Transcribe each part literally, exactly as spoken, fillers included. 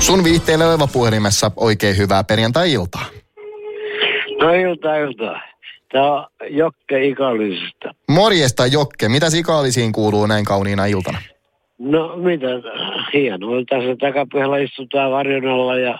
Sun viihteelle Oiva puhelimessa oikein hyvää perjantai-iltaa. No ilta, ilta. Tää on Jokke Ikallisesta. Morjesta Jokke, mitäs Ikallisiin kuuluu näin kauniina iltana? No mitä, hienoa. Tässä takapihalla istutaan varjon alla ja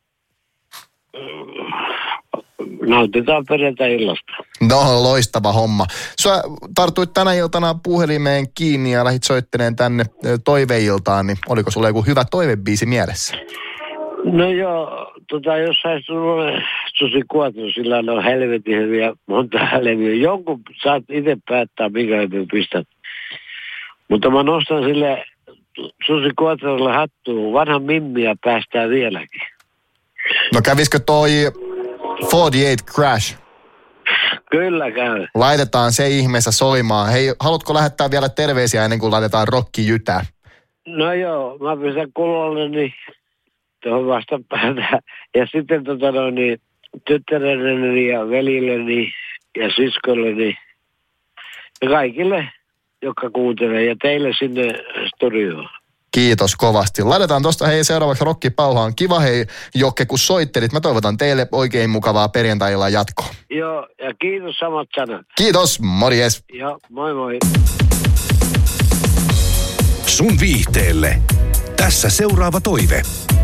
nautitaan perjantai-illasta. No, loistava homma. Sä tartuit tänä iltana puhelimeen kiinni ja lähdit soitteleen tänne toiveiltaan, niin oliko sulla joku hyvä toivebiisi mielessä? No joo, tota, jos sais tullut Susi Quattro, sillä on helvetin hyviä, monta levyä. Jonkun saat itse päättää, mikä levy pistät. Mutta mä nostan sille Susi Quattrolle hattuun. Vanha mimmiä päästään vieläkin. No kävisikö toi neljäkymmentäkahdeksan Crash? Kyllä käy. Laitetaan se ihmeessä soimaan. Hei, haluatko lähettää vielä terveisiä ennen kuin laitetaan Rokki Jytää? No joo, mä pistän kulolleni tuohon vastapäätä. Ja sitten tota no niin, tyttärelleni ja velilleni ja siskolleni ja kaikille, jotka kuuntelee ja teille sinne studioon. Kiitos kovasti. Laitetaan tosta hei seuraavaksi Rokki Pauhaan. Kiva hei Jokke, kun soittelit. Mä toivotan teille oikein mukavaa perjantai-illan jatkoa. Joo, ja kiitos samat sanat. Kiitos, morjes. Joo, moi moi. Sun viihteelle. Tässä seuraava toive.